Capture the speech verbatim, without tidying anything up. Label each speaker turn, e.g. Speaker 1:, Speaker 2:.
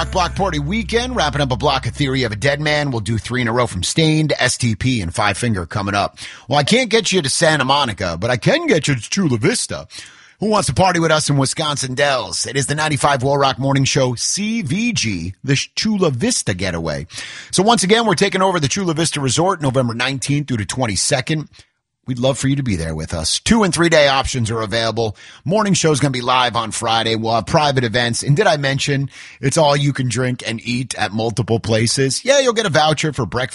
Speaker 1: Rock Block Party weekend, wrapping up a block of Theory of a Dead Man. We'll do three in a row from Stained, S T P, and Five Finger coming up. Well, I can't get you to Santa Monica, but I can get you to Chula Vista. Who wants to party with us in Wisconsin Dells? It is the ninety-five War Rock Morning Show C V G, the Chula Vista Getaway. So once again, we're taking over the Chula Vista Resort November nineteenth through the twenty-second. We'd love for you to be there with us. Two and three day options are available. Morning show's going to be live on Friday. We'll have private events. And did I mention it's all you can drink and eat at multiple places? Yeah, you'll get a voucher for breakfast